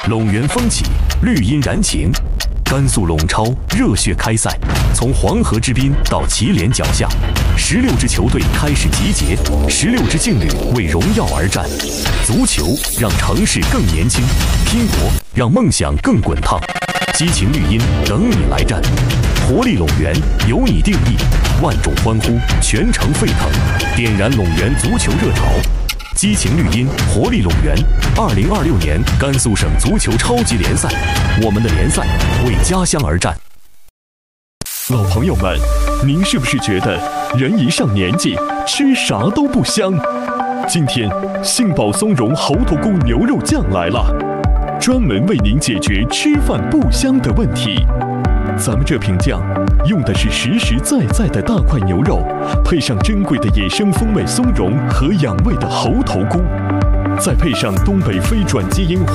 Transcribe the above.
陇源风起，绿荫燃情。甘肃陇超热血开赛，从黄河之滨到祁连脚下，16支球队开始集结，16支劲旅为荣耀而战。足球让城市更年轻，拼搏让梦想更滚烫。激情绿茵等你来战，活力陇源由你定义，万众欢呼，全城沸腾，点燃陇源足球热潮。激情绿茵，活力陇源。2026年甘肃省足球超级联赛，我们的联赛为家乡而战。 老朋友们，您是不是觉得人一上年纪吃啥都不香？今天杏宝松茸猴头菇牛肉酱来了，专门为您解决吃饭不香的问题。咱们这瓶酱用的是实实在在的大块牛肉，配上珍贵的野生风味松茸和养胃的猴头菇，再配上东北非转基因